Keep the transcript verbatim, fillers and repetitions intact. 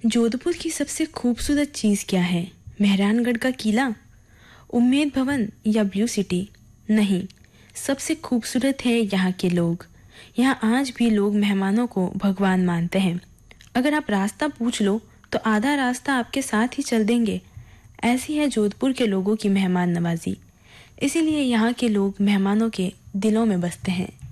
जोधपुर की सबसे खूबसूरत चीज़ क्या है? मेहरानगढ़ का किला, उम्मेद भवन या ब्लू सिटी? नहीं, सबसे खूबसूरत है यहाँ के लोग। यहाँ आज भी लोग मेहमानों को भगवान मानते हैं। अगर आप रास्ता पूछ लो तो आधा रास्ता आपके साथ ही चल देंगे। ऐसी है जोधपुर के लोगों की मेहमान नवाजी। इसीलिए यहाँ के लोग मेहमानों के दिलों में बसते हैं।